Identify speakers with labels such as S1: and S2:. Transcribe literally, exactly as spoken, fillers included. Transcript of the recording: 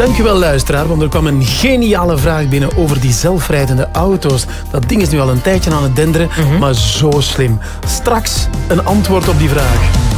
S1: Dankjewel luisteraar, want er kwam een geniale vraag binnen over die zelfrijdende auto's. Dat ding is nu al een tijdje aan het denderen, mm-hmm. maar zo slim. Straks een antwoord op die vraag.